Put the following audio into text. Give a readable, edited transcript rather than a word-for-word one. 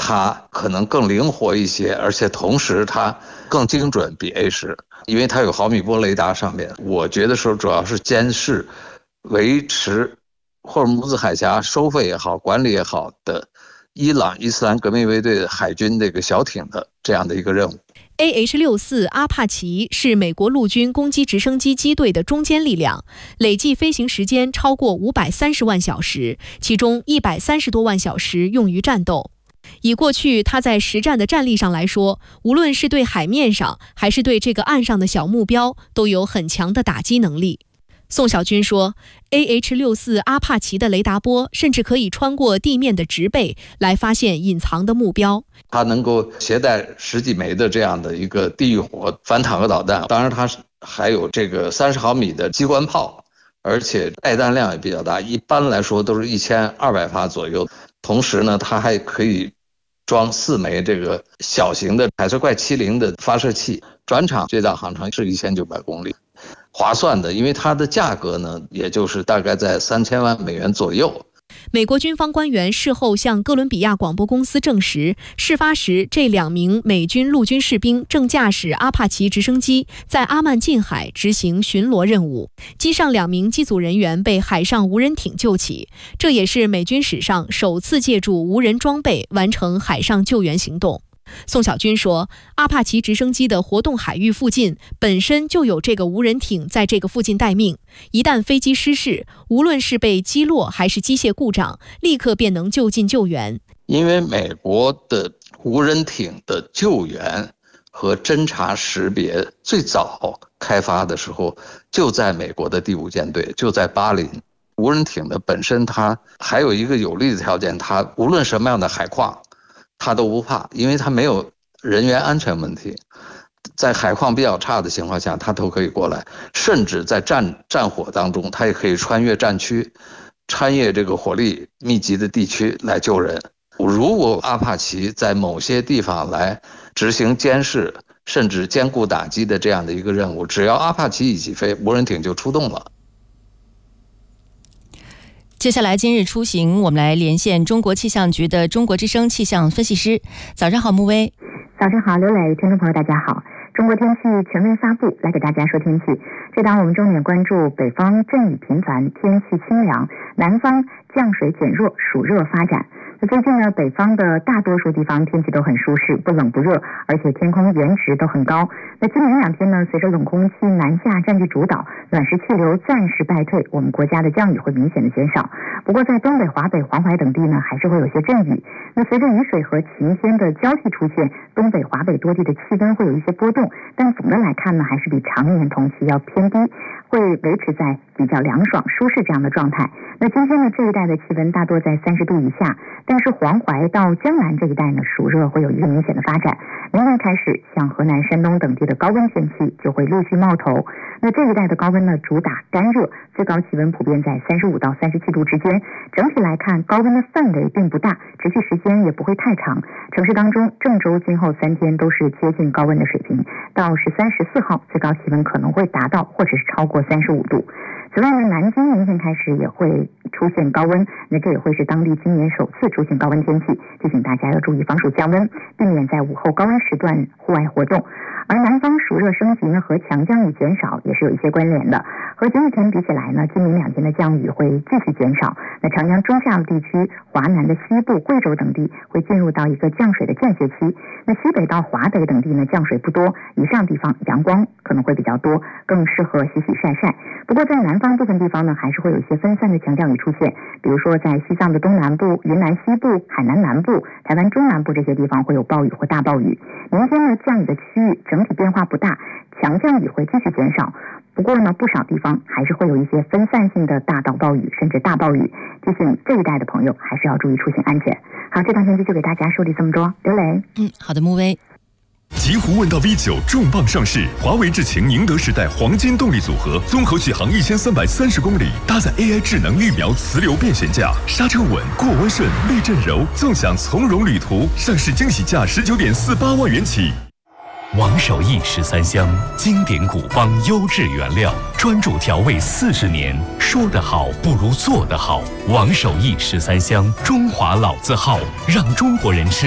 它可能更灵活一些，而且同时它更精准，比 A10，因为它有毫米波雷达上面。我觉得说主要是监视、维持霍尔木兹海峡收费也好、管理也好的伊朗伊斯兰革命卫队海军这个小艇的这样的一个任务。 AH-64阿帕奇是美国陆军攻击直升机机队的中坚力量，累计飞行时间超过530万小时，其中130多万小时用于战斗。以过去它在实战的战力上来说，无论是对海面上还是对这个岸上的小目标，都有很强的打击能力。宋晓军说 ，AH-64阿帕奇的雷达波甚至可以穿过地面的植被来发现隐藏的目标。 它能够携带10几枚的这样的一个地狱火反坦克导弹，当然它还有这个30毫米的机关炮，而且带弹量也比较大，一般来说都是1200发左右。同时呢，它还可以装4枚这个小型的海蛇怪70的发射器，转场最大航程是1900公里。划算的，因为它的价格呢，也就是大概在3000万美元左右。 美国军方官员事后向哥伦比亚广播公司证实，事发时这2名美军陆军士兵正驾驶阿帕奇直升机在阿曼近海执行巡逻任务，机上2名机组人员被海上无人艇救起，这也是美军史上首次借助无人装备完成海上救援行动。宋晓军说，阿帕奇直升机的活动海域附近本身就有这个无人艇在这个附近待命，一旦飞机失事，无论是被击落还是机械故障，立刻便能就近救援。 因为美国的无人艇的救援和侦察识别最早开发的时候就在美国的第5舰队，就在巴林。无人艇的本身它还有一个有利的条件，它无论什么样的海况它都不怕，因为它没有人员安全问题，在海况比较差的情况下它都可以过来，甚至在战火当中它也可以穿越战区，穿越这个火力密集的地区来救人。如果阿帕奇在某些地方来执行监视甚至兼顾打击的这样的一个任务，只要阿帕奇一起飞，无人艇就出动了。 接下来今日出行，我们来连线中国气象局的中国之声气象分析师。早上好，穆威。 早上好，刘磊，听众朋友大家好。中国天气权威发布，来给大家说天气。这档我们重点关注北方阵雨频繁，天气清凉，南方降水减弱，暑热发展。最近呢，北方的大多数地方天气都很舒适，不冷不热，而且天空原值都很高。那今明2天呢，随着冷空气南下占据主导，暖湿气流暂时败退，我们国家的降雨会明显的减少。不过在东北、华北、黄淮等地呢，还是会有些阵雨。那随着雨水和晴天的交替出现，东北、华北多地的气温会有一些波动，但总的来看呢，还是比常年同期要偏低，会维持在比较凉爽、舒适这样的状态。那今天呢，这一带的气温大多在30度以下，但是黄淮到江南这一带呢，暑热会有一个明显的发展。明天开始，像河南、山东等地的高温天气就会陆续冒头。那这一带的高温呢，主打干热，最高气温普遍在35到37度之间。整体来看，高温的范围并不大，持续时间也不会太长。城市当中，郑州今后3天都是接近高温的水平，到13、14号最高气温可能会达到或者是超过35度。此外呢，南京明天开始也会出现高温，那这也会是当地今年首次出现高温天气，提醒大家要注意防暑降温，避免在午后高温时段户外活动。而南方暑热升级呢，和强降雨减少也是有一些关联的。和前几天比起来呢，今明2天的降雨会继续减少。那长江中下游地区、华南的西部、贵州等地会进入到一个降水的间歇期。那西北到华北等地呢，降水不多，以上地方阳光可能会比较多，更适合洗洗晒晒。不过在南方部分地方呢，还是会有一些分散的强降雨出现，比如说在西藏的东南部、云南西部、海南南部、台湾中南部这些地方会有暴雨或大暴雨。明天呢，降雨的区域整体变化不大，强降雨会继续减少。不过呢，不少地方还是会有一些分散性的大到暴雨，甚至大暴雨，提醒这一带的朋友还是要注意出行安全。好，这档天气就给大家梳理这么多。刘磊， 好的，穆威。 极狐问道 V9 重磅上市，华为智擎宁德时代黄金动力组合，综合续航1330公里，搭载 AI 智能预瞄磁流变悬架，刹车稳，过弯顺，避震柔，纵享从容旅途。上市惊喜价19.48万元起。 王守义13香，经典古方，优质原料，专注调味40年。说得好不如做得好。王守义13香，中华老字号，让中国人吃